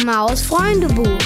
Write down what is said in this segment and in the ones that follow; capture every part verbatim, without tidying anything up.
Maus-Freunde-Buch.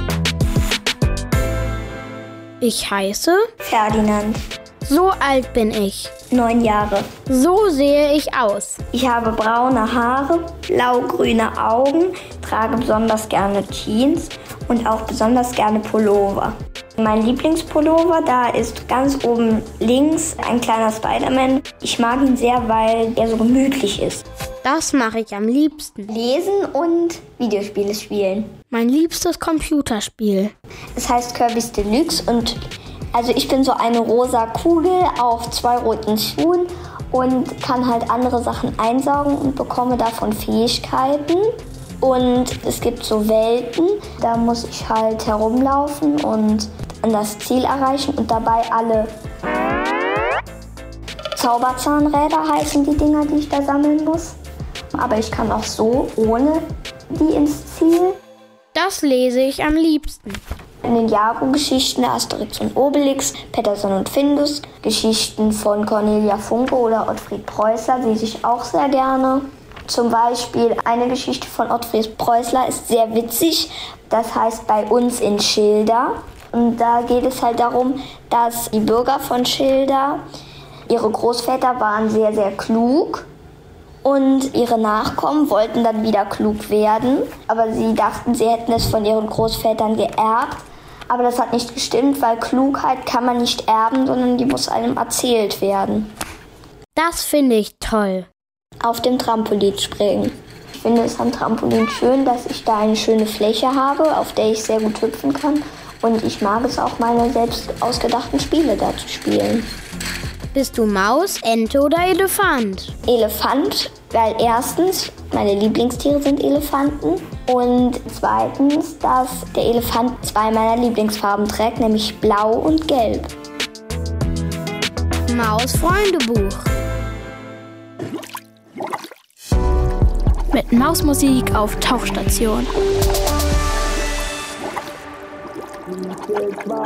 Ich heiße Ferdinand. So alt bin ich. Neun Jahre. So sehe ich aus. Ich habe braune Haare, blau-grüne Augen, trage besonders gerne Jeans und auch besonders gerne Pullover. Mein Lieblingspullover, da ist ganz oben links ein kleiner Spider-Man. Ich mag ihn sehr, weil er so gemütlich ist. Das mache ich am liebsten. Lesen und Videospiele spielen. Mein liebstes Computerspiel. Es heißt Kirby's Deluxe und also ich bin so eine rosa Kugel auf zwei roten Schuhen und kann halt andere Sachen einsaugen und bekomme davon Fähigkeiten. Und es gibt so Welten, da muss ich halt herumlaufen und an das Ziel erreichen und dabei alle Zauberzahnräder heißen die Dinger, die ich da sammeln muss. Aber ich kann auch so ohne die ins Ziel. Das lese ich am liebsten. In den Jago-Geschichten der Asterix und Obelix, Petterson und Findus, Geschichten von Cornelia Funke oder Ottfried Preußler lese ich auch sehr gerne. Zum Beispiel eine Geschichte von Ottfried Preußler ist sehr witzig. Das heißt Bei uns in Schilda. Und da geht es halt darum, dass die Bürger von Schilda, ihre Großväter waren sehr, sehr klug. Und ihre Nachkommen wollten dann wieder klug werden. Aber sie dachten, sie hätten es von ihren Großvätern geerbt. Aber das hat nicht gestimmt, weil Klugheit kann man nicht erben, sondern die muss einem erzählt werden. Das finde ich toll. Auf dem Trampolin springen. Ich finde es am Trampolin schön, dass ich da eine schöne Fläche habe, auf der ich sehr gut hüpfen kann. Und ich mag es auch, meine selbst ausgedachten Spiele da zu spielen. Bist du Maus, Ente oder Elefant? Elefant, weil erstens meine Lieblingstiere sind Elefanten und zweitens, dass der Elefant zwei meiner Lieblingsfarben trägt, nämlich blau und gelb. Maus-Freunde-Buch. Mit Mausmusik auf Tauchstation.